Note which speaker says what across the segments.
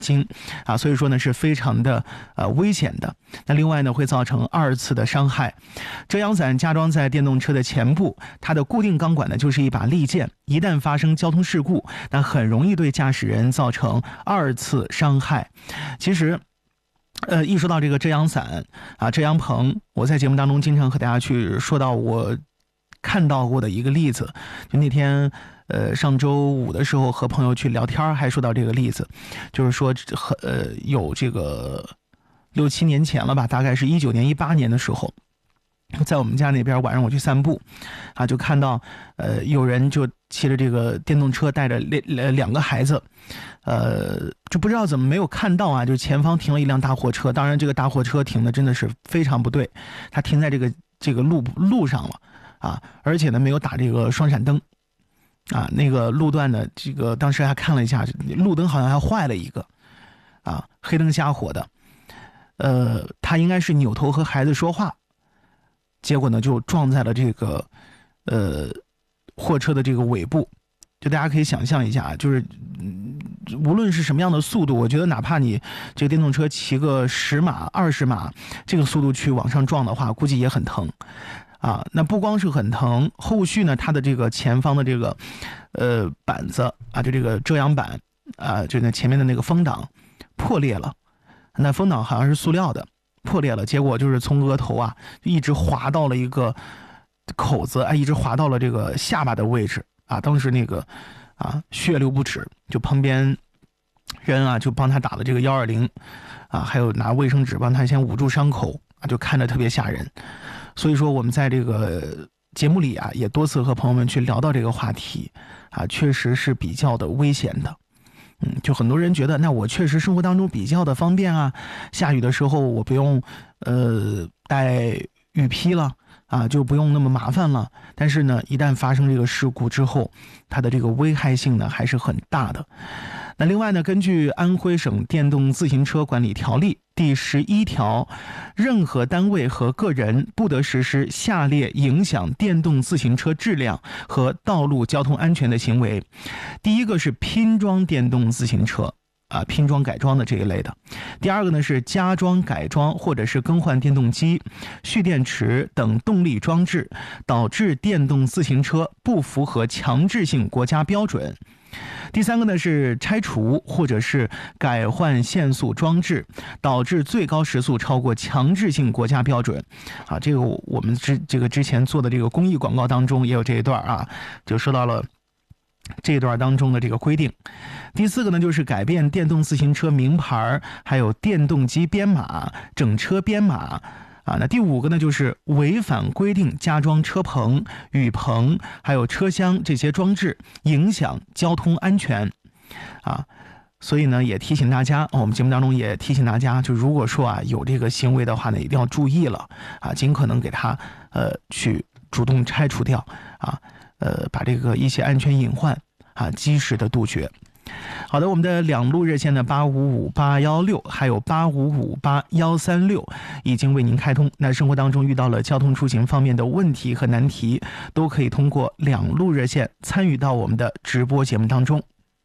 Speaker 1: 睛啊，所以说呢是非常的危险的。那另外呢会造成2次的伤害。遮阳伞加装在电动车的前部，它的固定钢管呢就是一把利剑，一旦发生交通事故，那很容易对驾驶人造成2次伤害。其实一说到这个遮阳伞啊、遮阳棚，我在节目当中经常和大家去说到我看到过的一个例子。就那天上周五的时候和朋友去聊天，还说到这个例子，就是说有这个6、7年前了吧，大概是19年、18年的时候，在我们家那边晚上我去散步啊，就看到有人就骑着这个电动车带着2个孩子，就不知道怎么没有看到啊，就前方停了一辆大货车。当然这个大货车停的真的是非常不对，它停在这个路上了啊，而且呢没有打这个双闪灯啊，那个路段呢，这个当时还看了一下，路灯好像还坏了一个啊，黑灯瞎火的。他应该是扭头和孩子说话，结果呢就撞在了这个货车的这个尾部。就大家可以想象一下，就是无论是什么样的速度，我觉得哪怕你这个电动车骑个10码、20码这个速度去往上撞的话，估计也很疼啊。那不光是很疼，后续呢它的这个前方的这个板子啊，就这个遮阳板啊，就那前面的那个风挡破裂了。那风挡好像是塑料的，破裂了，结果就是从额头啊一直滑到了一个口子，一直滑到了这个下巴的位置啊。当时那个血流不止，就旁边人啊就帮他打了这个120啊，还有拿卫生纸帮他先捂住伤口啊，就看着特别吓人。所以说我们在这个节目里啊也多次和朋友们去聊到这个话题啊，确实是比较的危险的。就很多人觉得，那我确实生活当中比较的方便啊，下雨的时候我不用带雨披了啊，就不用那么麻烦了。但是呢，一旦发生这个事故之后，它的这个危害性呢还是很大的。那另外呢，根据安徽省电动自行车管理条例第11条，任何单位和个人不得实施下列影响电动自行车质量和道路交通安全的行为。第一个是拼装电动自行车啊，拼装改装的这一类的。第二个呢是加装改装或者是更换电动机、蓄电池等动力装置，导致电动自行车不符合强制性国家标准。第三个呢是拆除或者是改换限速装置，导致最高时速超过强制性国家标准啊。这个我们之前做的这个公益广告当中也有这一段啊，就说到了这一段当中的这个规定。第四个呢就是改变电动自行车名牌，还有电动机编码、整车编码啊。那第五个呢就是违反规定加装车棚、雨棚还有车厢这些装置，影响交通安全啊。所以呢也提醒大家，我们节目当中也提醒大家，就如果说有这个行为的话呢，一定要注意了啊，尽可能给它去主动拆除掉啊，把这个一些安全隐患及时的杜绝。好的，我们的2路热线的855816还有855836已经为您开通。那生活当中遇到了交通出行方面的问题和难题，都可以通过2路热线参与到我们的直播节目当中。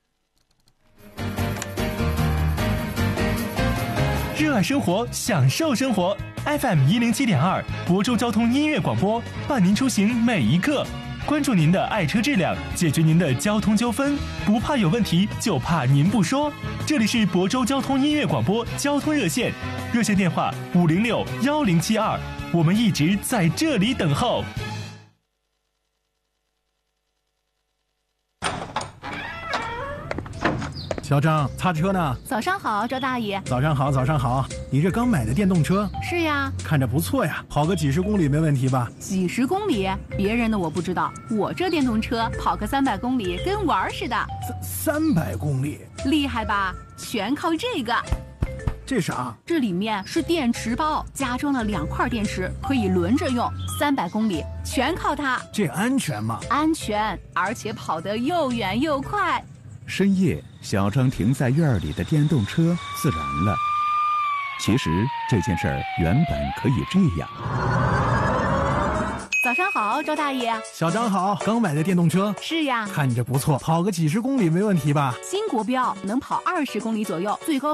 Speaker 2: 热爱生活，享受生活。FM107.2亳州交通音乐广播，伴您出行每一刻。关注您的爱车质量，解决您的交通纠纷，不怕有问题，就怕您不说。这里是亳州交通音乐广播交通热线，热线电话506-1072，我们一直在这里等候。
Speaker 3: 小张，擦车呢？
Speaker 4: 早上好，周大爷。
Speaker 3: 早上好，早上好。你这刚买的电动车？
Speaker 4: 是呀。看
Speaker 3: 着不错呀，跑个几十公里没问题吧？
Speaker 4: 几十公里？别人的我不知道，我这电动车跑个300公里跟玩似的。
Speaker 3: 300公里？
Speaker 4: 厉害吧？全靠这个。
Speaker 3: 这啥？
Speaker 4: 这里面是电池包，加装了2块电池，可以轮着用，300公里全靠它。
Speaker 3: 这安全吗？
Speaker 4: 安全，而且跑得又远又快。
Speaker 5: 深夜，小张停在院里的电动车自燃了。其实这件事儿原本可以这样。
Speaker 4: 早张好，周大爷。
Speaker 3: 小张好，刚买的电动车。
Speaker 4: 是呀，
Speaker 3: 看着不错，跑个几十公里没问题吧？
Speaker 4: 新国标能跑20公里左右，最高